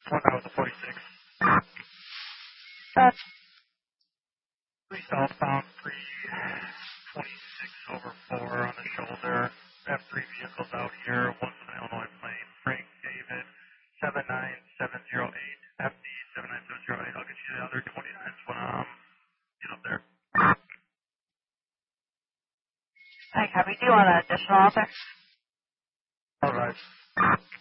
One out of the 46. That's 3 southbound, 326 over 4 on the shoulder. We have 3 vehicles out here. One's an Illinois plane. Frank David, 79708. FD 79708. I'll get you the other 29s when get up there. okay. We do want an additional out there. All right.